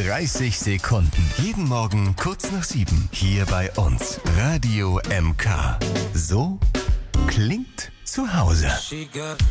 30 Sekunden. Jeden Morgen kurz nach 7. Hier bei uns. Radio MK. So klingt zu Hause.